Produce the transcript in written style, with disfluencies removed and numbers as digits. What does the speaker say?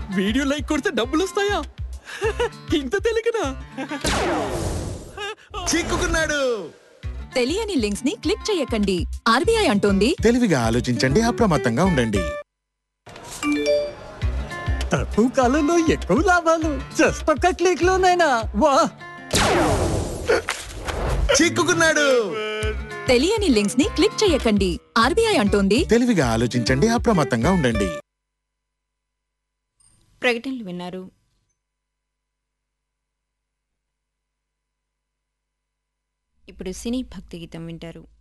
Video like కొడితే డబ్బులు వస్తాయా? ఇంత తెలియకనా? చిక్కుకున్నాడు. తెలియని లింక్స్ ని క్లిక్ చేయకండి. ఆర్బీఐ అంటోంది తెలివిగా ఆలోచించండి, అప్రమత్తంగా ఉండండి. తక్కువ కాలంలో ఎక్కువ లాభాలు జస్ట్ ఒక్క క్లిక్ లోనైనా వా! చిక్కుకున్నాడు. తెలియని లింక్స్ ని క్లిక్ చేయకండి. ఆర్బీఐ అంటోంది తెలివిగా ఆలోచించండి, అప్రమత్తంగా ఉండండి. ప్రకటనలు విన్నారు. ఇప్పుడు సినీ భక్తి గీతం వింటారు.